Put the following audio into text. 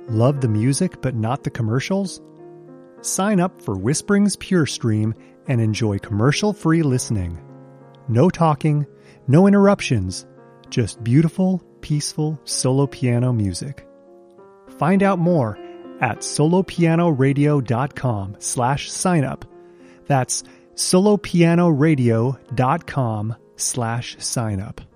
Love the music but not the commercials? Sign up for Whispering's Pure Stream and enjoy commercial-free listening. No talking, no interruptions, just beautiful, peaceful solo piano music. Find out more at solopianoradio.com/signup. That's solopianoradio.com/signup.